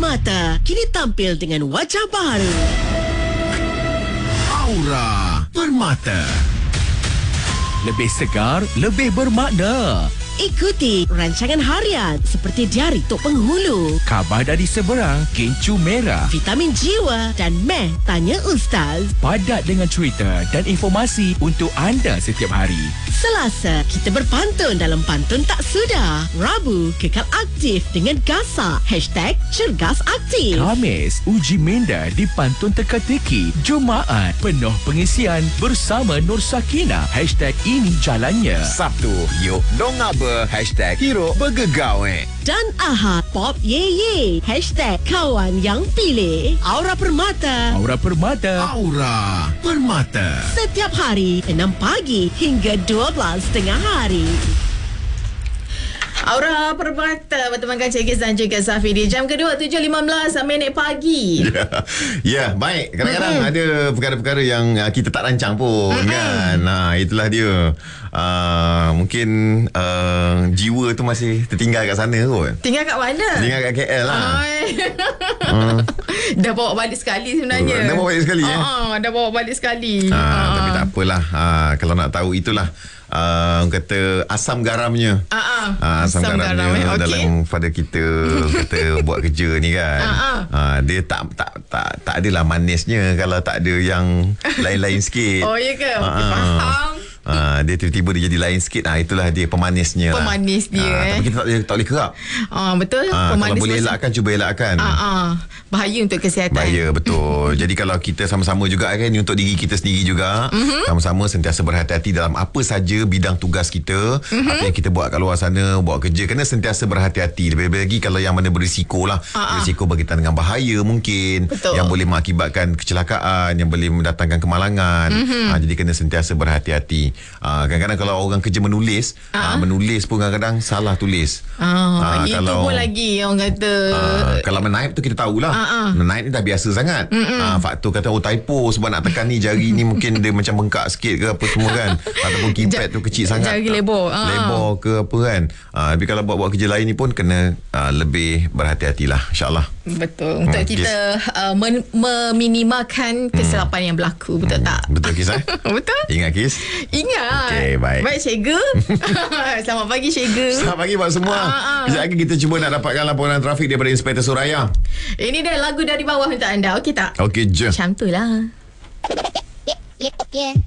Permata kini tampil dengan wajah baru. Aura Permata. Lebih segar, lebih bermakna. Ikuti rancangan harian seperti Diari Tok Penghulu, Khabar dari seberang, Kencu Merah. Vitamin Jiwa dan Meh Tanya Ustaz. Padat dengan cerita dan informasi untuk anda setiap hari. Selasa, kita berpantun dalam Pantun Tak Sudah. Rabu, kekal aktif dengan Gasak. #Cergas Aktif. Khamis, uji minda di Pantun Teka-teki. Jumaat, penuh pengisian bersama Nur Sakina. #Ini Jalannya. Sabtu, yuk dong apa? #Hero bergegawe. Dan Ahad, Pop Ye Ye. #Kawan Yang Pilih. Aura Permata. Aura Permata. Aura Permata. Setiap hari 6 pagi hingga 12 tengah hari. Aura Permata bertemankan Cik Giz dan juga Safi di jam kedua 7.15 pagi. Ya, baik. Kadang-kadang ada perkara-perkara yang kita tak rancang pun kan. Itulah dia. Mungkin jiwa tu masih tertinggal kat sana kot. Tinggal kat mana? Tinggal kat KL lah. Dah bawa balik sekali sebenarnya. Dah bawa balik sekali dah bawa balik sekali. Tapi tak apalah. Kalau nak tahu itulah kata asam garamnya. Asam garamnya dalam pada kita kata buat kerja ni kan. Dia tak adalah manisnya kalau tak ada yang lain-lain sikit. Oh ya ke? Faham. Dia tiba-tiba dia jadi lain sikit. Itulah dia pemanisnya. Pemanis dia. Tapi kita tak boleh kerap. Betul. Kalau boleh elakkan, cuba elakkan. Bahaya untuk kesihatan. Bahaya, betul. Jadi kalau kita sama-sama juga kan, ni untuk diri kita sendiri juga, sama-sama sentiasa berhati-hati dalam apa saja bidang tugas kita, apa yang kita buat kat luar sana, buat kerja, kena sentiasa berhati-hati. Lebih-lebih lagi kalau yang mana berisiko lah. Berisiko berkaitan dengan bahaya mungkin, betul, yang boleh mengakibatkan kecelakaan, yang boleh mendatangkan kemalangan. Jadi kena sentiasa berhati-hati. Kadang-kadang kalau orang kerja menulis, menulis pun kadang-kadang salah tulis. Itu pun lagi orang kata, kalau menaip tu kita tahulah. Menaip ni dah biasa sangat. Faktor kata typo sebab nak tekan ni jari ni mungkin dia macam bengkak sikit ke apa semua kan. Ataupun keypad tu kecil sangat, jari lebor ke apa kan. Tapi kalau buat-buat kerja lain ni pun kena lebih berhati-hatilah, insyaAllah. Betul. Untuk kita meminimalkan kesilapan yang berlaku. Betul tak? Betul, Kis. Betul. Ingat, Kis? Ingat. Okey, baik. Baik, Cikgu. Selamat pagi, Cikgu. Selamat pagi buat semua. Sekejap lagi kita cuba nak dapatkan laporan trafik daripada Inspektor Suraya. Ini dia lagu dari bawah untuk anda. Okey tak? Okey je. Macam tu lah. Yeah.